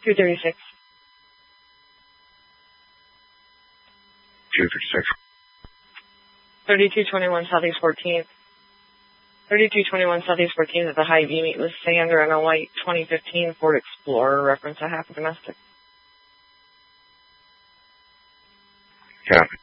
236. 236. 3221 Southeast 14th. 3221 Southeast 14th at the Hy-Vee, meet with Sandra in a white 2015 Ford Explorer, reference a half domestic. Copy.